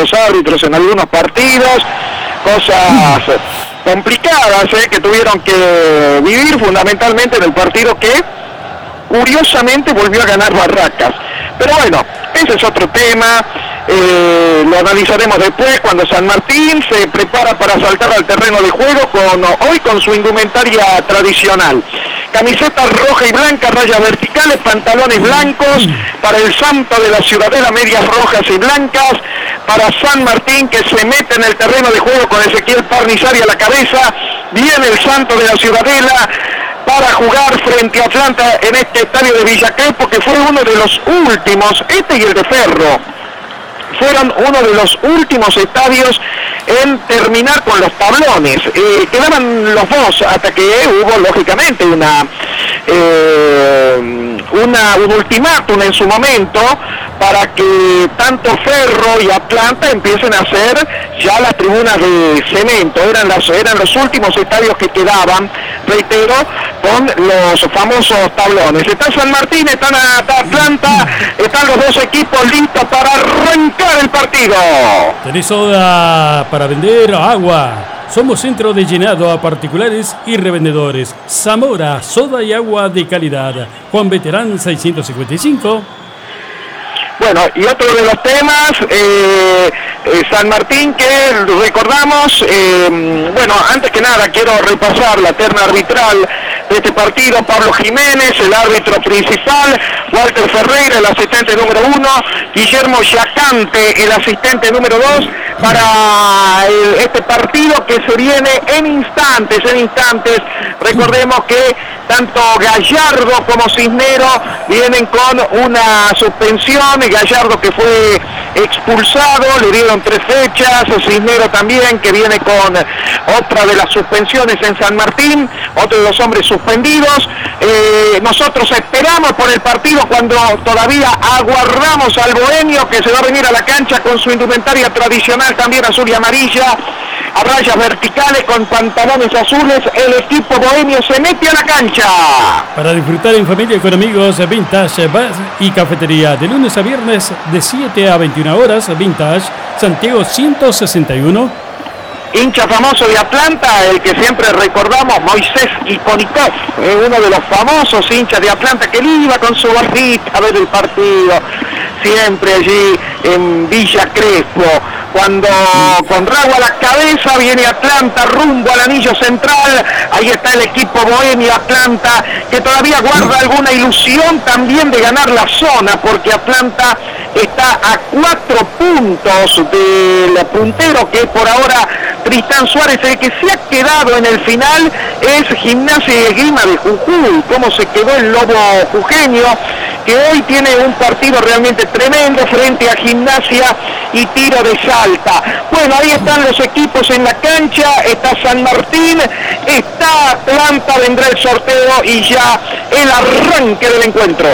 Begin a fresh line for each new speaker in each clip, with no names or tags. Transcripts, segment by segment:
los árbitros en algunos partidos, cosas complicadas que tuvieron que vivir fundamentalmente en el partido que curiosamente volvió a ganar Barracas. Pero bueno, ese es otro tema, lo analizaremos después cuando San Martín se prepara para saltar al terreno de juego hoy con su indumentaria tradicional. Camiseta roja y blanca, rayas verticales, pantalones blancos, para el Santo de la Ciudadela, medias rojas y blancas, para San Martín que se mete en el terreno de juego con Ezequiel Parnizari a la cabeza, viene el Santo de la Ciudadela para jugar frente a Atlanta en este estadio de Villa Crespo, que fue uno de los últimos, este y el de Ferro, fueron uno de los últimos estadios en terminar con los tablones. Quedaban los dos hasta que hubo lógicamente un ultimátum en su momento para que tanto Ferro y Atlanta empiecen a hacer ya las tribunas de cemento. Eran los últimos estadios que quedaban, reitero, con los famosos tablones. Está San Martín, está Atlanta, están los dos equipos listos para arrancar el partido.
¿Tenés soda para vender? Agua. Somos centro de llenado a particulares y revendedores. Zamora, soda y agua de calidad. Juan Veterán 655.
Bueno, y otro de los temas, San Martín, que recordamos, bueno, antes que nada quiero repasar la terna arbitral de este partido. Pablo Jiménez, el árbitro principal, Walter Ferreira, el asistente número 1, Guillermo Yacante, el asistente número 2, para este partido que se viene en instantes. Recordemos que tanto Gallardo como Cisnero vienen con una suspensión. Gallardo que fue expulsado, le dieron 3 fechas, Cisnero también que viene con otra de las suspensiones en San Martín, otro de los hombres suspendidos. Nosotros esperamos por el partido cuando todavía aguardamos al bohemio que se va a venir a la cancha con su indumentaria tradicional también azul y amarilla, a rayas verticales con pantalones azules. El equipo bohemio se mete a la cancha.
Para disfrutar en familia y con amigos, Vintage Bar y Cafetería, de lunes a viernes de 7 a 21 horas, Vintage, Santiago 161.
Hincha famoso de Atlanta, el que siempre recordamos, Moisés Iponikov, uno de los famosos hinchas de Atlanta que iba con su barrita a ver el partido, siempre allí en Villa Crespo. Cuando con Rago a la cabeza viene Atlanta rumbo al anillo central, ahí está el equipo bohemio Atlanta, que todavía guarda alguna ilusión también de ganar la zona, porque Atlanta está a 4 puntos del puntero, que por ahora Tristán Suárez. El que se ha quedado en el final es Gimnasia y Esgrima de Jujuy, cómo se quedó el lobo jujeño, que hoy tiene un partido realmente tremendo frente a Gimnasia y Tiro de Salta. Bueno, ahí están los equipos en la cancha, está San Martín, está Atlanta, vendrá el sorteo y ya el arranque del encuentro.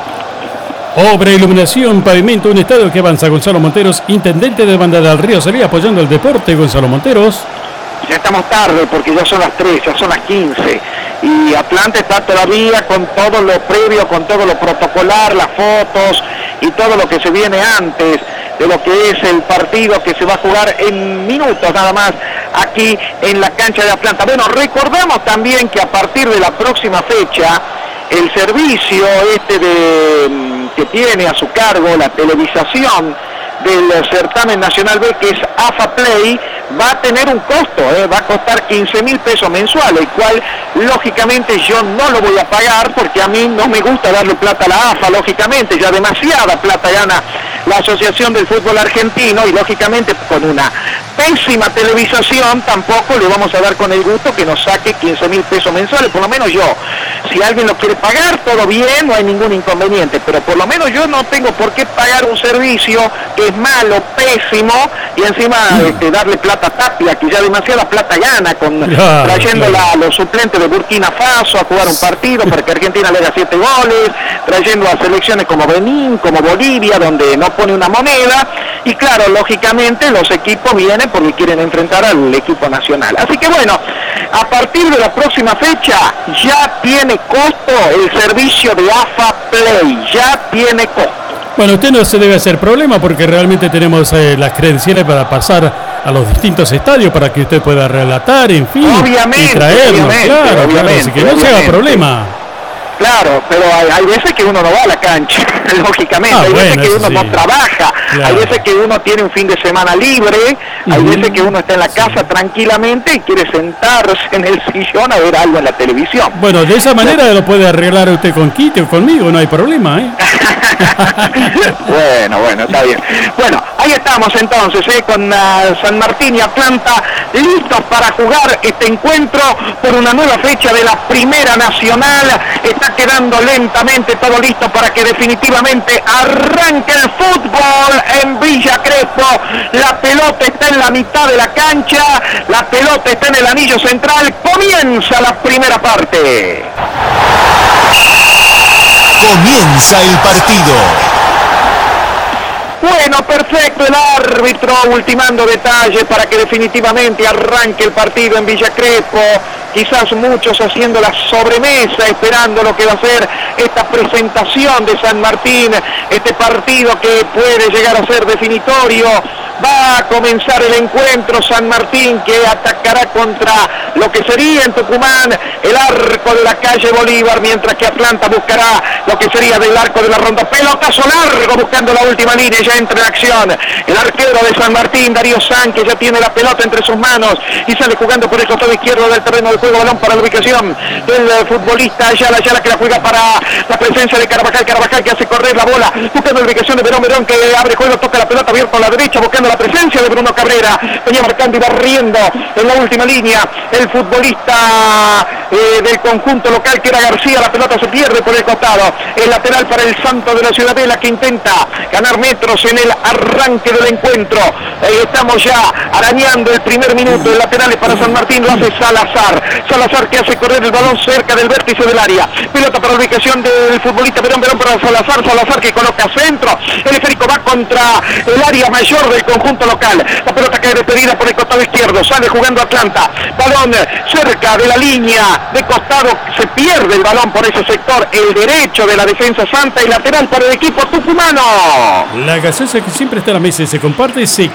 Obra, iluminación, pavimento, un estadio que avanza. Gonzalo Monteros, intendente de Banda del Río. Salía apoyando el deporte, Gonzalo Monteros.
Ya estamos tarde porque ya son las 3, ya son las 15 y Atlanta está todavía con todo lo previo, con todo lo protocolar, las fotos y todo lo que se viene antes de lo que es el partido que se va a jugar en minutos nada más aquí en la cancha de Atlanta. Bueno, recordamos también que a partir de la próxima fecha el servicio que tiene a su cargo la televisación del certamen nacional B, que es AFA Play, va a tener un costo, va a costar 15.000 pesos mensuales, el cual lógicamente yo no lo voy a pagar porque a mí no me gusta darle plata a la AFA, lógicamente ya demasiada plata gana la Asociación del Fútbol Argentino y lógicamente con una pésima televisación tampoco le vamos a dar con el gusto que nos saque 15.000 pesos mensuales, por lo menos yo. Si alguien lo quiere pagar, todo bien, no hay ningún inconveniente, pero por lo menos yo no tengo por qué pagar un servicio que es malo, pésimo, y encima darle plata a Tapia, que ya demasiada plata gana, trayendo a los suplentes de Burkina Faso a jugar un partido para que Argentina le haga 7 goles, trayendo a selecciones como Benín, como Bolivia, donde no pone una moneda, y claro, lógicamente los equipos vienen porque quieren enfrentar al equipo nacional. Así que bueno, a partir de la próxima fecha ya tiene costo el servicio de AFA Play, ya tiene costo.
Bueno, usted no se debe hacer problema porque realmente tenemos las credenciales para pasar a los distintos estadios para que usted pueda relatar, en fin,
obviamente,
y traernos. Claro, así que no se haga problema.
Claro, pero hay veces que uno no va a la cancha, lógicamente, hay veces que uno no trabaja, hay veces que uno tiene un fin de semana libre, hay veces que uno está en la casa tranquilamente y quiere sentarse en el sillón a ver algo en la televisión.
Bueno, de esa manera lo puede arreglar usted con Quito o conmigo, no hay problema, ¿eh?
Bueno, está bien. Bueno, ahí estamos entonces, con San Martín y Atlanta listos para jugar este encuentro por una nueva fecha de la Primera Nacional. Está quedando lentamente todo listo para que definitivamente arranque el fútbol en Villa Crespo. La pelota está en la mitad de la cancha, la pelota está en el anillo central. Comienza la primera parte.
Comienza el partido.
Bueno, perfecto, el árbitro ultimando detalles para que definitivamente arranque el partido en Villa Crespo. Quizás muchos haciendo la sobremesa, esperando lo que va a ser esta presentación de San Martín, este partido que puede llegar a ser definitorio. Va a comenzar el encuentro, San Martín que atacará contra lo que sería en Tucumán el arco de la calle Bolívar, mientras que Atlanta buscará lo que sería del arco de la Ronda. Pelotazo largo buscando la última línea, ya entra en acción el arquero de San Martín, Darío San, que ya tiene la pelota entre sus manos y sale jugando por el costado izquierdo del terreno de juego. Balón para la ubicación del futbolista Ayala que la juega para la presencia de Carvajal que hace correr la bola, buscando la ubicación de Verón que abre juego, toca la pelota abierta a la derecha, buscando la presencia de Bruno Cabrera, venía marcando y barriendo en la última línea el futbolista del conjunto local que era García. La pelota se pierde por el costado, el lateral para el Santo de la Ciudadela que intenta ganar metros en el arranque del encuentro. Estamos ya arañando el primer minuto, el lateral es para San Martín, lo hace Salazar que hace correr el balón cerca del vértice del área, pelota para la ubicación del futbolista Verón para Salazar que coloca centro, el esférico va contra el área mayor del conjunto local, la pelota cae despedida por el costado izquierdo, sale jugando Atlanta, balón cerca de la línea de costado, se pierde el balón por ese sector, el derecho de la defensa santa y lateral para el equipo tucumano.
La gaseosa que siempre está en la mesa y se comparte, se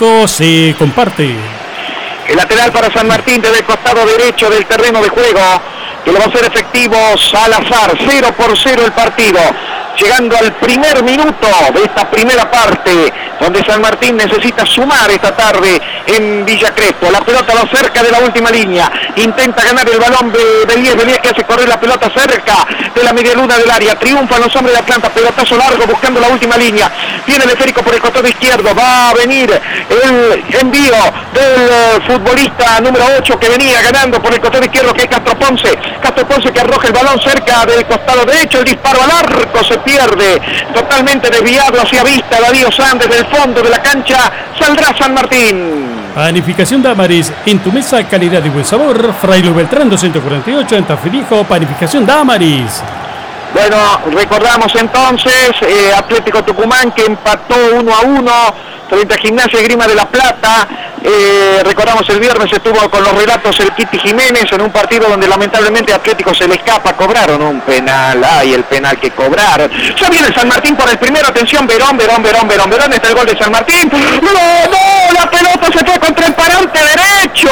comparte.
El lateral para San Martín desde el costado derecho del terreno de juego, que lo va a hacer efectivo Salazar. 0-0 el partido, llegando al primer minuto de esta primera parte, donde San Martín necesita sumar esta tarde en Villa Crespo. La pelota va cerca de la última línea, intenta ganar el balón de Belíez que hace correr la pelota cerca de la medialuna del área, triunfan los hombres de Atlanta, pelotazo largo buscando la última línea, viene el esférico por el costado izquierdo, va a venir el envío del futbolista número 8 que venía ganando por el costado izquierdo, que es Castro Ponce que arroja el balón cerca del costado derecho, el disparo al arco se pierde, totalmente desviado hacia vista Darío Sández del fondo de la cancha, saldrá San Martín.
Panificación Damaris, en tu mesa calidad y buen sabor. Fraile Beltrán 248 en Tafirijo, Panificación Damaris.
Bueno, recordamos entonces Atlético Tucumán que empató 1-1 frente a Gimnasia y Grima de la Plata. Recordamos el viernes estuvo con los relatos el Kitty Jiménez en un partido donde lamentablemente a Atlético se le escapa, cobraron un penal, el penal que cobraron. Ya viene San Martín por el primero, atención, Verón, está el gol de San Martín. No, la pelota se fue contra el parante derecho,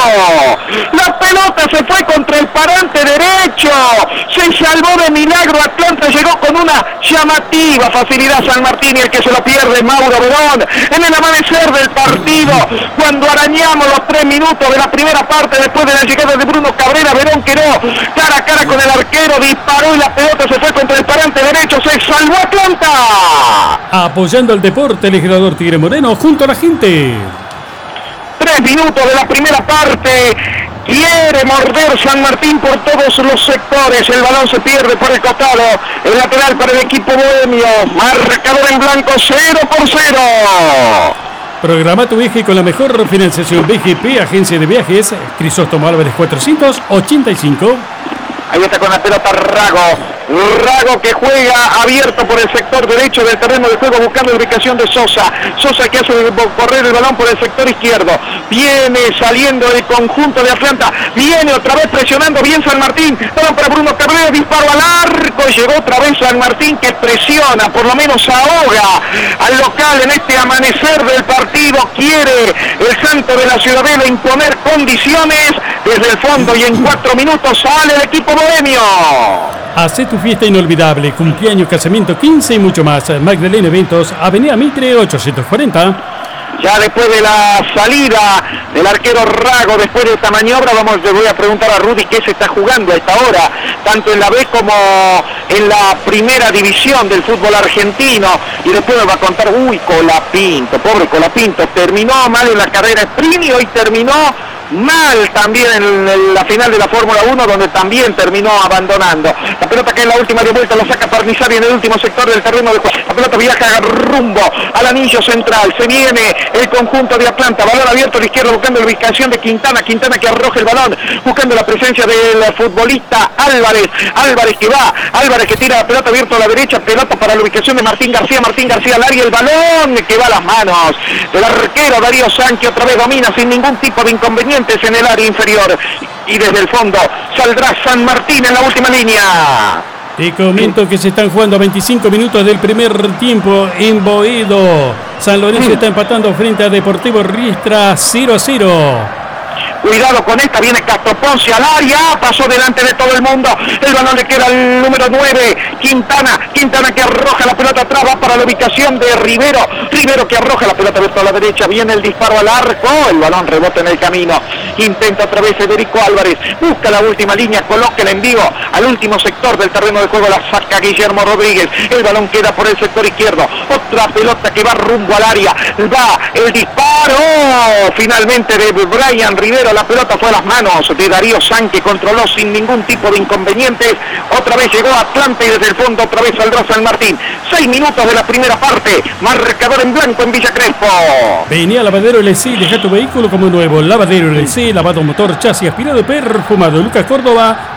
se salvó de milagro Atlanta, llegó con una llamativa facilidad San Martín y el que se lo pierde Mauro Verón en el amanecer del partido, cuando arañamos los 3 minutos de la primera parte después de la llegada de Bruno Cabrera. Verón quedó cara a cara con el arquero, disparó y la pelota se fue contra el parante derecho, se salvó Atlanta.
Apoyando el deporte, el legislador Tigre Moreno junto a la gente.
3 minutos de la primera parte, quiere morder San Martín por todos los sectores, el balón se pierde por el costado, el lateral para el equipo bohemio, marcador en blanco 0-0.
Programa tu viaje con la mejor financiación BGP, agencia de viajes, Crisóstomo Álvarez 485.
Ahí está con la pelota Rago, Rago que juega abierto por el sector derecho del terreno de juego buscando la ubicación de Sosa. Sosa que hace correr el balón por el sector izquierdo. Viene saliendo el conjunto de Atlanta. Viene otra vez presionando bien San Martín. Balón para Bruno Cabrera, disparo al arco. Llegó otra vez San Martín que presiona, por lo menos ahoga al local en este amanecer del partido. Quiere el Santo de la Ciudadela imponer condiciones desde el fondo y en 4 minutos sale el equipo bohemio.
Hacé tu fiesta inolvidable, cumpleaños, casamiento, 15 y mucho más. Magdalena Eventos, Avenida Mitre 840.
Ya después de la salida del arquero Rago, después de esta maniobra, le voy a preguntar a Rudy qué se está jugando a esta hora, tanto en la B como en la primera división del fútbol argentino. Y después me va a contar, Colapinto, pobre Colapinto, terminó mal en la carrera sprint y hoy terminó mal también en la final de la Fórmula 1, donde también terminó abandonando. La pelota que en la última de vuelta la saca Parnizari en el último sector del terreno de juego. La pelota viaja rumbo al anillo central. Se viene el conjunto de Atlanta. Balón abierto a la izquierda buscando la ubicación de Quintana. Quintana que arroja el balón buscando la presencia del futbolista Álvarez. Álvarez que va. Álvarez que tira la pelota abierta a la derecha. Pelota para la ubicación de Martín García. Martín García al área. El balón que va a las manos del arquero Darío Sánchez. Otra vez domina sin ningún tipo de inconveniente en el área inferior y desde el fondo saldrá San Martín en la última línea.
Te comento que se están jugando 25 minutos del primer tiempo en Boedo. San Lorenzo está empatando frente a Deportivo Riestra 0-0.
Cuidado con esta, viene Castro Ponce al área, pasó delante de todo el mundo, el balón le queda al número 9, Quintana que arroja la pelota atrás, va para la ubicación de Rivero que arroja la pelota a la derecha, viene el disparo al arco, el balón rebota en el camino, intenta otra vez Federico Álvarez, busca la última línea, coloca el envío al último sector del terreno de juego, la saca Guillermo Rodríguez, el balón queda por el sector izquierdo, otra pelota que va rumbo al área, va el disparo finalmente de Brian Rivero, la pelota fue a las manos de Darío San que controló sin ningún tipo de inconvenientes, otra vez llegó Atlanta y desde el fondo otra vez saldrá San Martín. 6 minutos de la primera parte, marcador en blanco en Villa Crespo.
Venía Lavadero LC, deja tu vehículo como nuevo. Lavadero LC, lavado motor, chasis, aspirado y perfumado. Lucas Córdoba,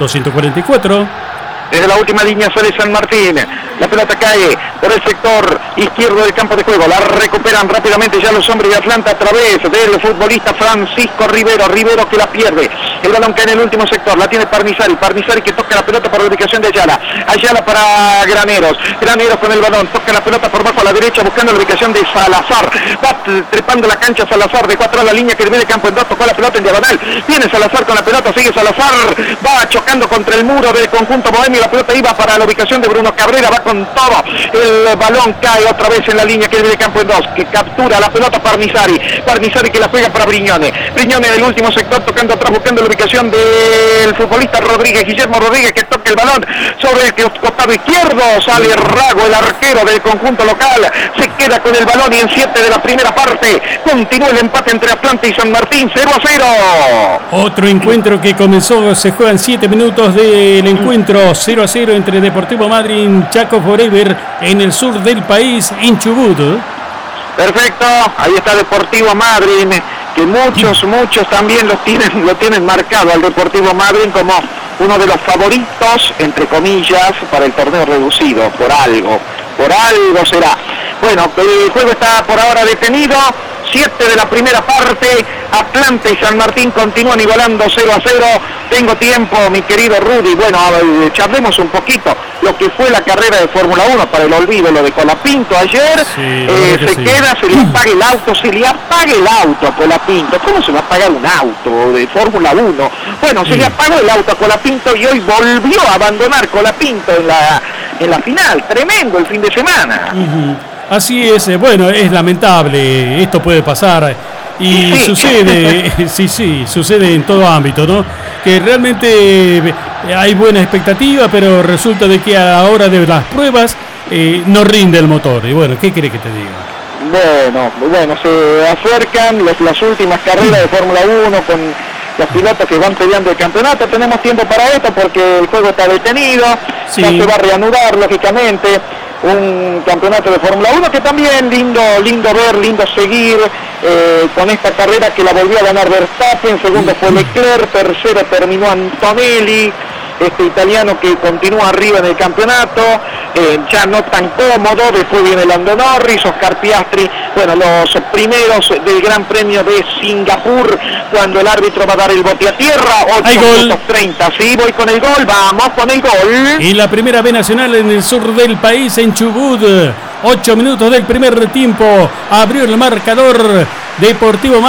244.
Desde la última línea sale San Martín, la pelota cae por el sector izquierdo del campo de juego, la recuperan rápidamente ya los hombres de Atlanta a través del futbolista Francisco Rivero que la pierde, el balón cae en el último sector, la tiene Parnizari que toca la pelota por la ubicación de Ayala para Graneros con el balón, toca la pelota por bajo a la derecha buscando la ubicación de Salazar, va trepando la cancha Salazar, dejó atrás la línea que divide el campo en dos, tocó la pelota en diagonal, viene Salazar con la pelota, sigue Salazar, va chocando contra el muro del conjunto bohemio, la pelota iba para la ubicación de Bruno Cabrera, va con todo, el balón cae otra vez en la línea que divide el campo en dos, que captura la pelota Parnizari que la juega para Brignone del último sector tocando atrás buscando la ubicación del futbolista Guillermo Rodríguez que toca el balón sobre el costado izquierdo, sale Rago, el arquero del conjunto local, se queda con el balón y en 7 de la primera parte continúa el empate entre Atlanta y San Martín, 0-0.
Otro encuentro que comenzó, se juegan 7 minutos del encuentro, 0-0 entre Deportivo Madryn, Chaco Forever en el sur del país, en Chubut.
Perfecto, ahí está Deportivo Madryn, que muchos también lo tienen marcado al Deportivo Madryn como uno de los favoritos, entre comillas, para el torneo reducido, por algo será. Bueno, el juego está por ahora detenido, 7 de la primera parte, Atlanta y San Martín continúan igualando 0-0, tengo tiempo, mi querido Rudy, bueno, charlemos un poquito lo que fue la carrera de Fórmula 1 para el olvido, lo de Colapinto ayer, se le apaga el auto a Colapinto, ¿cómo se va a apagar un auto de Fórmula 1? Bueno, se le apagó el auto a Colapinto y hoy volvió a abandonar Colapinto en la final, tremendo el fin de semana.
Así es, bueno, es lamentable, esto puede pasar y sucede, sucede en todo ámbito, ¿no? Que realmente hay buena expectativa, pero resulta de que a la hora de las pruebas no rinde el motor. Y bueno, ¿qué quiere que te diga?
Bueno, se acercan las últimas carreras de Fórmula 1 con los pilotos que van peleando el campeonato. Tenemos tiempo para esto porque el juego está detenido, no se va a reanudar lógicamente. Un campeonato de Fórmula 1 que también lindo ver, lindo seguir con esta carrera que la volvió a ganar Verstappen, segundo fue Leclerc, tercero terminó Antonelli, este italiano que continúa arriba en el campeonato, ya no tan cómodo. Después viene Lando Norris, Oscar Piastri, bueno, los primeros del Gran Premio de Singapur, cuando el árbitro va a dar el bote a tierra. 8:30, sí, voy con el gol, vamos con el gol.
Y la primera B nacional en el sur del país, en Chubut, 8 minutos del primer tiempo, abrió el marcador Deportivo